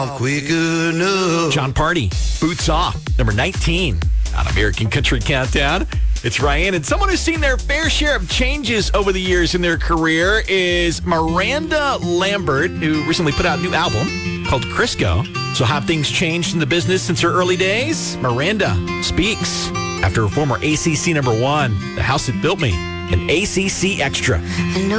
quick enough. John Party, Boots Off, number 19 on American Country Countdown. It's Ryan, and someone who's seen their fair share of changes over the years in their career is Miranda Lambert, who recently put out a new album called Crisco. So have things changed in the business since her early days? Miranda speaks after her former ACC number 1, The House That Built Me, and ACC Extra. I know